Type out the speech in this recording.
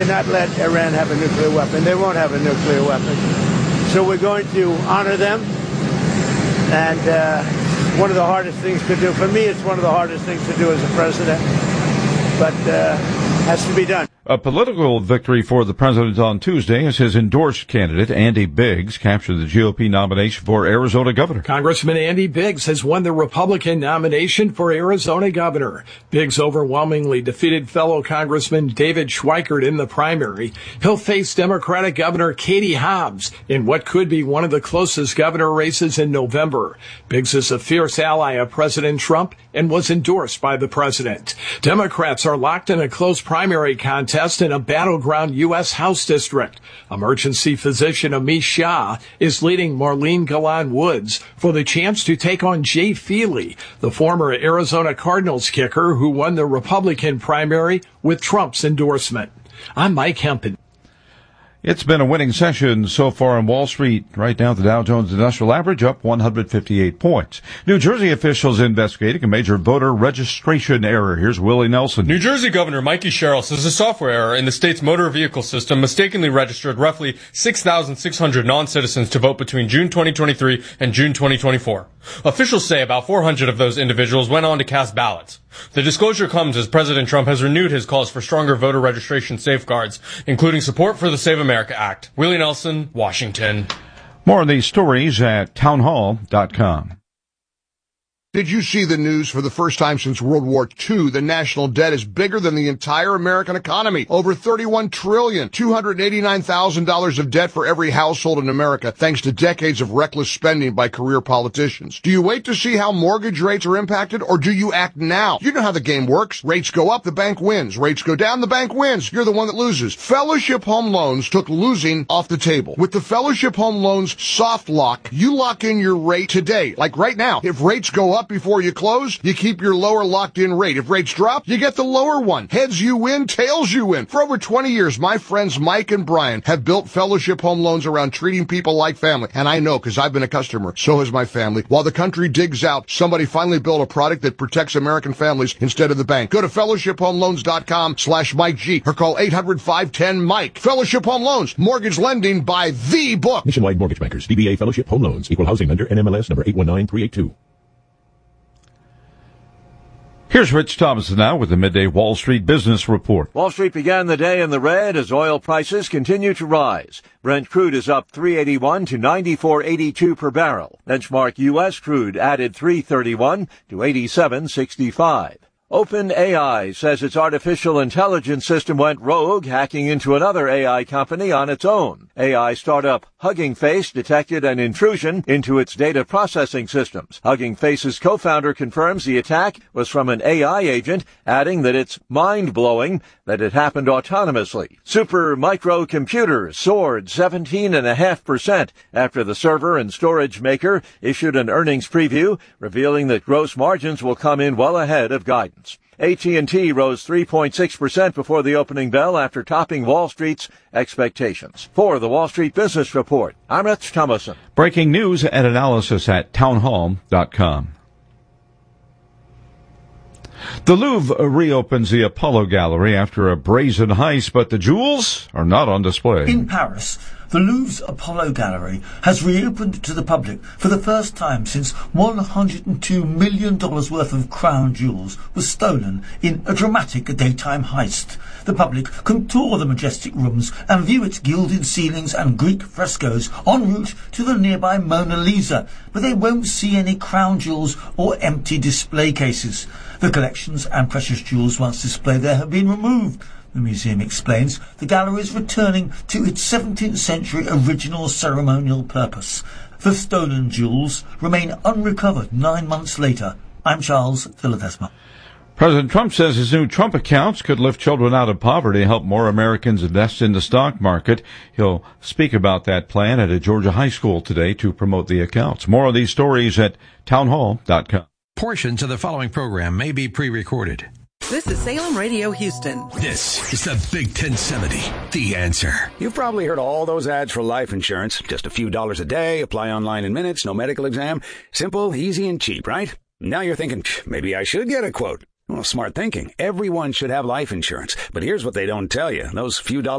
not let Iran have a nuclear weapon. They won't have a nuclear weapon. So we're going to honor them. And one of the hardest things to do. For me, it's one of the hardest things to do as a president. But has to be done. A political victory for the president on Tuesday as his endorsed candidate, Andy Biggs, captured the GOP nomination for Arizona governor. Congressman Andy Biggs has won the Republican nomination for Arizona governor. Biggs overwhelmingly defeated fellow Congressman David Schweikert in the primary. He'll face Democratic Governor Katie Hobbs in what could be one of the closest governor races in November. Biggs is a fierce ally of President Trump and was endorsed by the president. Democrats are locked in a close primary contest in a battleground U.S. House district. Emergency physician Amish Shah is leading Marlene Galan Woods for the chance to take on Jay Feely, the former Arizona Cardinals kicker who won the Republican primary with Trump's endorsement. I'm Mike Hempen. It's been a winning session so far on Wall Street. Right now, the Dow Jones Industrial Average up 158 points. New Jersey officials investigating a major voter registration error. Here's Willie Nelson. New Jersey Governor Mikey Sherrill says a software error in the state's motor vehicle system mistakenly registered roughly 6,600 non-citizens to vote between June 2023 and June 2024. Officials say about 400 of those individuals went on to cast ballots. The disclosure comes as President Trump has renewed his calls for stronger voter registration safeguards, including support for the Save America Act. Willie Nelson, Washington. More on these stories at townhall.com. Did you see the news? For the first time since World War II, the national debt is bigger than the entire American economy. Over $31 trillion, $289,000 of debt for every household in America, thanks to decades of reckless spending by career politicians. Do you wait to see how mortgage rates are impacted, or do you act now? You know how the game works. Rates go up, the bank wins. Rates go down, the bank wins. You're the one that loses. Fellowship Home Loans took losing off the table. With the Fellowship Home Loans soft lock, you lock in your rate today. Like right now, if rates go up before you close, you keep your lower locked-in rate. If rates drop, you get the lower one. Heads you win, tails you win. For over 20 years, my friends Mike and Brian have built Fellowship Home Loans around treating people like family. And I know, because I've been a customer. So has my family. While the country digs out, somebody finally built a product that protects American families instead of the bank. Go to fellowshiphomeloans.com/Mike G or call 800-510-MIKE. Fellowship Home Loans. Mortgage lending by the book. Nationwide Mortgage Bankers. DBA Fellowship Home Loans. Equal housing lender. NMLS number 819382. Here's Rich Thomas now with the Midday Wall Street Business Report. Wall Street began the day in the red as oil prices continue to rise. Brent crude is up $3.81 to $94.82 per barrel. Benchmark U.S. crude added $3.31 to $87.65. OpenAI says its artificial intelligence system went rogue, hacking into another AI company on its own. AI startup Hugging Face detected an intrusion into its data processing systems. Hugging Face's co-founder confirms the attack was from an AI agent, adding that it's mind-blowing that it happened autonomously. Super microcomputers soared 17.5% after the server and storage maker issued an earnings preview, revealing that gross margins will come in well ahead of guidance. AT&T rose 3.6% before the opening bell after topping Wall Street's expectations. For the Wall Street Business Report, I'm Rich Thomason. Breaking news and analysis at townhall.com. The Louvre reopens the Apollo Gallery after a brazen heist, but the jewels are not on display. In Paris, the Louvre's Apollo Gallery has reopened to the public for the first time since $102 million worth of crown jewels was stolen in a dramatic daytime heist. The public can tour the majestic rooms and view its gilded ceilings and Greek frescoes en route to the nearby Mona Lisa, but they won't see any crown jewels or empty display cases. The collections and precious jewels once displayed there have been removed. The museum explains the gallery is returning to its 17th century original ceremonial purpose. The stolen jewels remain unrecovered 9 months later. I'm Charles Villadesma. President Trump says his new Trump accounts could lift children out of poverty and help more Americans invest in the stock market. He'll speak about that plan at a Georgia high school today to promote the accounts. More of these stories at townhall.com. Portions of the following program may be pre-recorded. This is Salem Radio Houston. This is the Big 1070, The Answer. You've probably heard all those ads for life insurance. Just a few dollars a day, apply online in minutes, no medical exam. Simple, easy, and cheap, right? Now you're thinking, maybe I should get a quote. Well, smart thinking. Everyone should have life insurance. But here's what they don't tell you. Those few dollars